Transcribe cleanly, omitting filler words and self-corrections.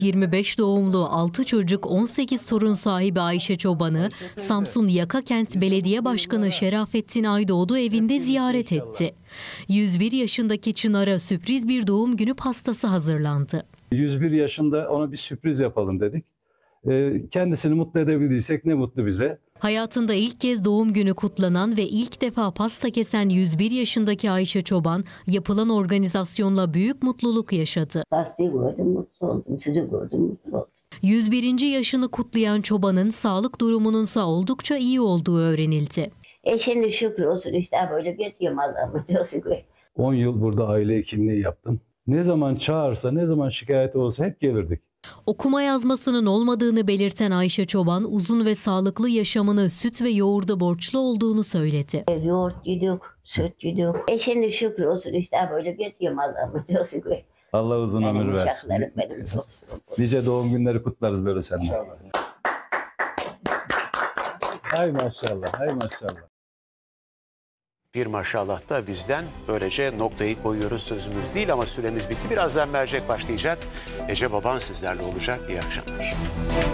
25 doğumlu 6 çocuk 18 torun sahibi Ayşe Çoban'ı Samsun Yakakent Belediye Başkanı Şerafettin Aydoğdu evinde ziyaret etti. 101 yaşındaki Çınar'a sürpriz bir doğum günü pastası hazırlandı. 101 yaşında ona bir sürpriz yapalım dedik. Kendisini mutlu edebildiysek ne mutlu bize. Hayatında ilk kez doğum günü kutlanan ve ilk defa pasta kesen 101 yaşındaki Ayşe Çoban, yapılan organizasyonla büyük mutluluk yaşadı. Pastayı gördüm, mutlu oldum. Sizi gördüm, mutlu oldum. 101. yaşını kutlayan Çoban'ın sağlık durumununsa oldukça iyi olduğu öğrenildi. Şimdi şükür olsun işte böyle geziyorum Allah'ıma çok şükür. 10 yıl burada aile hekimliği yaptım. Ne zaman çağırsa, ne zaman şikayet olsa hep gelirdik. Okuma yazmasının olmadığını belirten Ayşe Çoban, uzun ve sağlıklı yaşamını süt ve yoğurda borçlu olduğunu söyledi. Yoğurt yedik, süt yedik. Şimdi şükür olsun işte böyle geziyorum Allah'ıma çok şükür. Allah uzun ömür versin. Benim çok Nice doğum günleri kutlarız böyle seninle. Hay maşallah, hay maşallah. Bir maşallah da bizden, böylece noktayı koyuyoruz, sözümüz değil ama süremiz bitti. Birazdan mercek başlayacak. Ece Baban sizlerle olacak. İyi akşamlar.